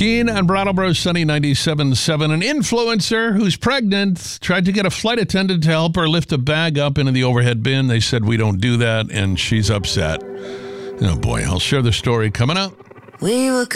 Keen on Brattleboro Sunny 97.7. An influencer who's pregnant tried to get a flight attendant to help her lift a bag up into the overhead bin. They said, we don't do that, and she's upset. Oh, boy, I'll share the story coming up. We were